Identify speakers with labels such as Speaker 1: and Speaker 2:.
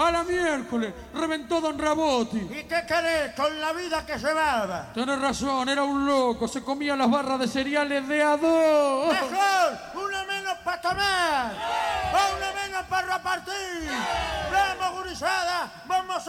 Speaker 1: A la miércoles, reventó Don Rabotti.
Speaker 2: ¿Y qué querés con la vida que llevaba?
Speaker 1: Tenés razón, era un loco, se comía las barras de cereales de a dos.
Speaker 2: Mejor, una menos para tomar, o una menos para repartir. ¡Vamos, gurizada!